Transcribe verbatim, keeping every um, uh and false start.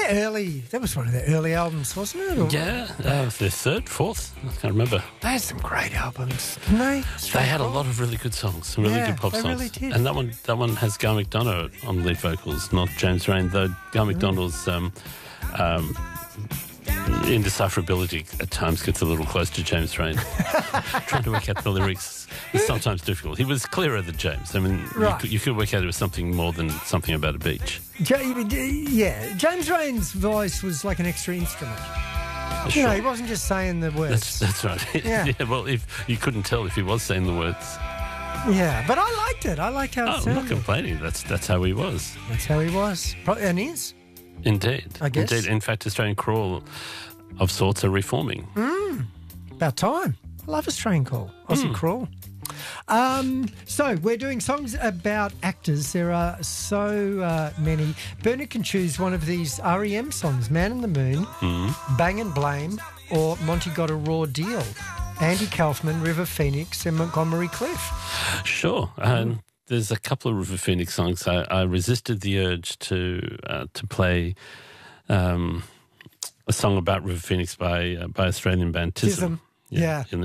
early. That was one of their early albums, wasn't it? Or, Yeah, uh, their third, fourth. I can't remember. They had some great albums, didn't they? They had a lot of really good songs, some really Yeah, good pop they songs. really did. And that one, that one has Guy McDonough on lead vocals, not James Rain. Though Guy McDonough's um, um, indecipherability at times gets a little close to James Rain. Trying to work out the lyrics is sometimes difficult. He was clearer than James. I mean, Right. you, could, you could work out it was something more than something about a beach. Ja- yeah, James Rain's voice was like an extra instrument. You Sure. know, he wasn't just saying the words. That's, that's right. Yeah. yeah. Well, if you couldn't tell if he was saying the words. Yeah, but I liked it. I liked how it Oh, I'm not sounded. complaining. That's that's how he was. That's how he was. Pro- And is. Indeed. I guess. Indeed. In fact, Australian Crawl of sorts are reforming. About time. I love Australian Call. Aussie Crawl. Um, so we're doing songs about actors. There are so uh, many. Bernard can choose one of these R E M songs, Man in the Moon, Bang and Blame, or Monty Got a Raw Deal. Andy Kaufman, River Phoenix, and Montgomery Cliff. Sure. Um, there's a couple of River Phoenix songs. I, I resisted the urge to uh, to play um, a song about River Phoenix by uh, by Australian band Tism. Tism. Yeah. in